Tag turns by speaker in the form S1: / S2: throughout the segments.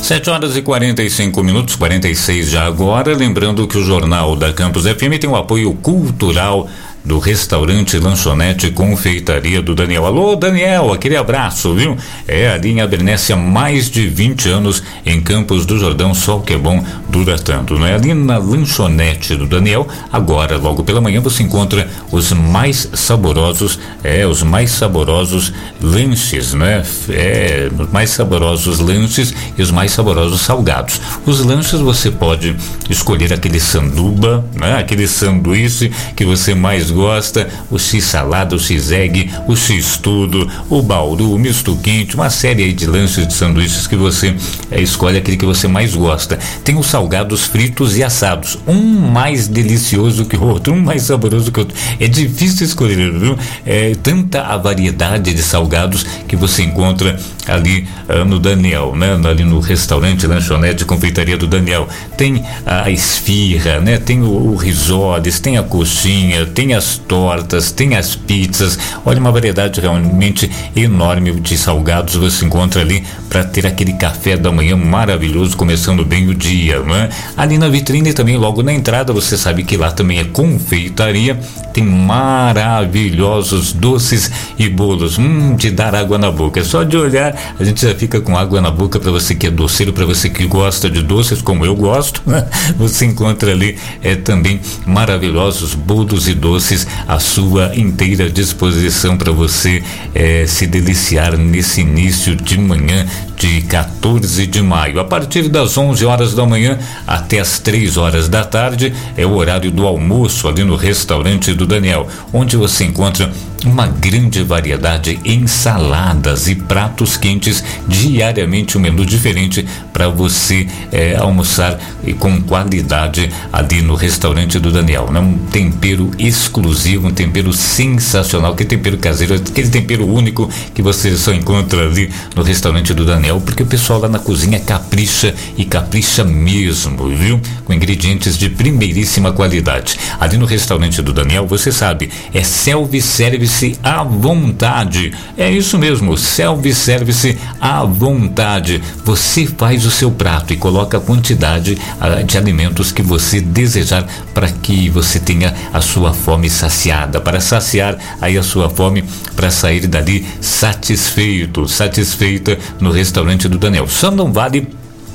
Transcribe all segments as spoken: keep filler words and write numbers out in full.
S1: sete horas e quarenta e cinco minutos, quarenta e seis já agora. Lembrando que o Jornal da Campus F M tem o apoio cultural do restaurante Lanchonete Confeitaria do Daniel. Alô, Daniel, aquele abraço, viu? É a linha Bernécia, mais de vinte anos em Campos do Jordão, só o que é bom dura tanto, não é? Ali na Lanchonete do Daniel, agora, logo pela manhã, você encontra os mais saborosos, é, os mais saborosos lanches, né? É, os mais saborosos lanches e os mais saborosos salgados. Os lanches você pode escolher aquele sanduba, né? Aquele sanduíche que você mais gosta, o X-salada, o X-egg, o X-tudo, o bauru, o misto quente, uma série aí de lanches de sanduíches que você é, escolhe aquele que você mais gosta. Tem os salgados fritos e assados, um mais delicioso que o outro, um mais saboroso que o outro. É difícil escolher, viu? É tanta a variedade de salgados que você encontra ali uh, no Daniel, né? Ali no restaurante Lanchonete Confeitaria do Daniel. Tem a esfirra, né? Tem o, o risoles, tem a coxinha, tem as tortas, tem as pizzas. Olha, uma variedade realmente enorme de salgados você encontra ali para ter aquele café da manhã maravilhoso, começando bem o dia, né? Ali na vitrine também, logo na entrada, você sabe que lá também é confeitaria, tem maravilhosos doces e bolos, hum, de dar água na boca. É só de olhar, a gente já fica com água na boca. Para você que é doceiro, para você que gosta de doces, como eu gosto, né? Você encontra ali é, também maravilhosos bolos e doces à sua inteira disposição para você é, se deliciar nesse início de manhã de quatorze de maio. A partir das onze horas da manhã até as três horas da tarde é o horário do almoço ali no restaurante do Daniel, onde você encontra uma grande variedade em saladas e pratos quentes, diariamente um menu diferente para você é, almoçar e com qualidade ali no restaurante do Daniel, né? Um tempero exclusivo, um tempero sensacional, que tempero caseiro, aquele tempero único que você só encontra ali no restaurante do Daniel, porque o pessoal lá na cozinha capricha e capricha mesmo, viu? Com ingredientes de primeiríssima qualidade. Ali no restaurante do Daniel, você sabe, é self-service à vontade. É isso mesmo, self-service à vontade. Você faz o seu prato e coloca a quantidade uh, de alimentos que você desejar para que você tenha a sua fome saciada, para saciar aí a sua fome, para sair dali satisfeito, satisfeita no restaurante do Daniel. Só não vale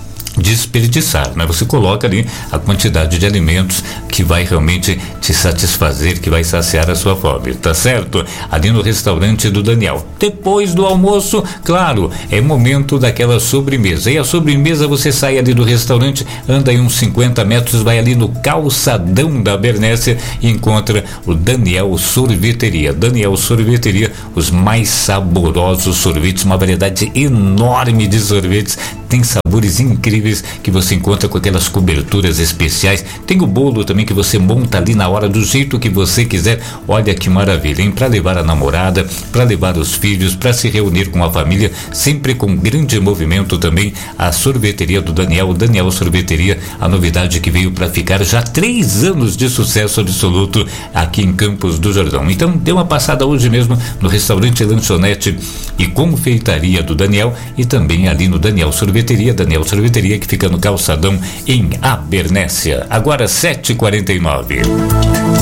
S1: desperdiçar, né? Você coloca ali a quantidade de alimentos que vai realmente te satisfazer, que vai saciar a sua fome, tá certo? Ali no restaurante do Daniel. Depois do almoço, claro, é momento daquela sobremesa. E a sobremesa, você sai ali do restaurante, anda aí uns cinquenta metros, vai ali no calçadão da Bernécia e encontra o Daniel Sorveteria. Daniel Sorveteria, os mais saborosos sorvetes, uma variedade enorme de sorvetes, tem sabores incríveis que você encontra com aquelas coberturas especiais. Tem o bolo também que você monta ali na hora, do jeito que você quiser. Olha que maravilha, hein? Para levar a namorada, para levar os filhos, para se reunir com a família, sempre com grande movimento também. A sorveteria do Daniel, Daniel Sorveteria, a novidade que veio para ficar, já três anos de sucesso absoluto aqui em Campos do Jordão. Então, dê uma passada hoje mesmo no restaurante Lanchonete e Confeitaria do Daniel, e também ali no Daniel Sorveteria, Daniel Sorveteria, que fica no calçadão em Abernécia. Agora sete e quarenta e nove.